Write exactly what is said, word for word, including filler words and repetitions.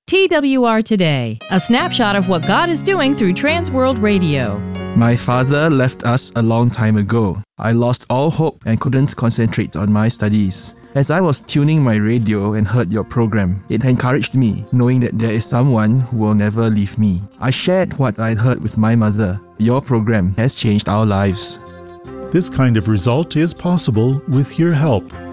T W R Today, a snapshot of what God is doing through Transworld Radio. My father left us a long time ago. I lost all hope and couldn't concentrate on my studies. As I was tuning my radio and heard your program, it encouraged me, knowing that there is someone who will never leave me. I shared what I'd heard with my mother. Your program has changed our lives. This kind of result is possible with your help.